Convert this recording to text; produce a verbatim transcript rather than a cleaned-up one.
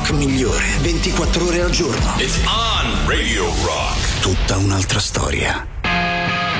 rock migliore, ventiquattro ore al giorno. It's on Radio Rock. Tutta un'altra storia.